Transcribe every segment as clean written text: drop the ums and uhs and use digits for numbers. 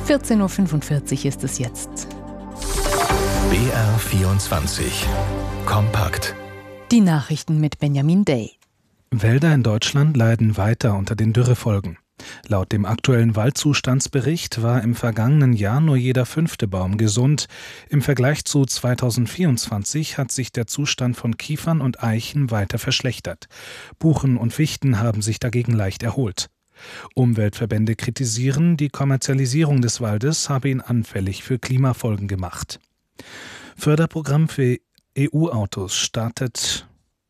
14.45 Uhr ist es jetzt. BR24 Kompakt. Die Nachrichten mit Benjamin Day. Wälder in Deutschland leiden weiter unter den Dürrefolgen. Laut dem aktuellen Waldzustandsbericht war im vergangenen Jahr nur jeder 5. Baum gesund. Im Vergleich zu 2024 hat sich der Zustand von Kiefern und Eichen weiter verschlechtert. Buchen und Fichten haben sich dagegen leicht erholt. Umweltverbände kritisieren, die Kommerzialisierung des Waldes habe ihn anfällig für Klimafolgen gemacht. Förderprogramm für E-Autos startet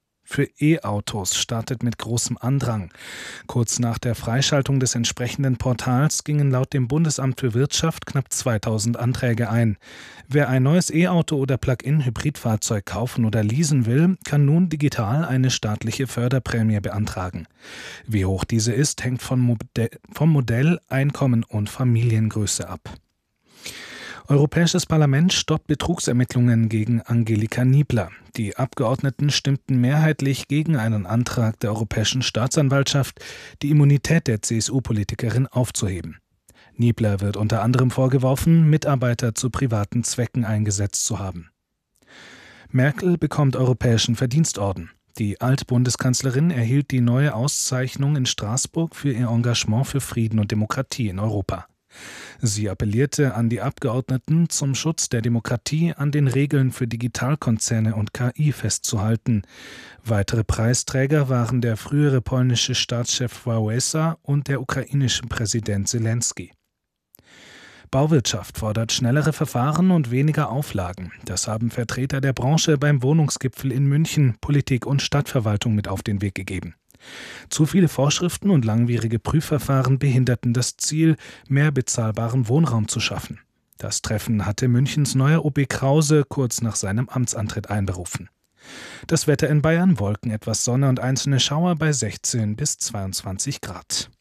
mit großem Andrang. Kurz nach der Freischaltung des entsprechenden Portals gingen laut dem Bundesamt für Wirtschaft knapp 2000 Anträge ein. Wer ein neues E-Auto oder Plug-in-Hybridfahrzeug kaufen oder leasen will, kann nun digital eine staatliche Förderprämie beantragen. Wie hoch diese ist, hängt vom Modell, Einkommen und Familiengröße ab. Europäisches Parlament stoppt Betrugsermittlungen gegen Angelika Niebler. Die Abgeordneten stimmten mehrheitlich gegen einen Antrag der Europäischen Staatsanwaltschaft, die Immunität der CSU-Politikerin aufzuheben. Niebler wird unter anderem vorgeworfen, Mitarbeiter zu privaten Zwecken eingesetzt zu haben. Merkel bekommt Europäischen Verdienstorden. Die Altbundeskanzlerin erhielt die neue Auszeichnung in Straßburg für ihr Engagement für Frieden und Demokratie in Europa. Sie appellierte an die Abgeordneten, zum Schutz der Demokratie an den Regeln für Digitalkonzerne und KI festzuhalten. Weitere Preisträger waren der frühere polnische Staatschef Wałęsa und der ukrainische Präsident Selenskyj. Bauwirtschaft fordert schnellere Verfahren und weniger Auflagen. Das haben Vertreter der Branche beim Wohnungsgipfel in München, Politik und Stadtverwaltung mit auf den Weg gegeben. Zu viele Vorschriften und langwierige Prüfverfahren behinderten das Ziel, mehr bezahlbaren Wohnraum zu schaffen. Das Treffen hatte Münchens neuer OB Krause kurz nach seinem Amtsantritt einberufen. Das Wetter in Bayern: Wolken, etwas Sonne und einzelne Schauer bei 16 bis 22 Grad.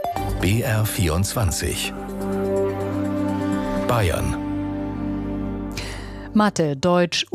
BR24 Bayern. Mathe, Deutsch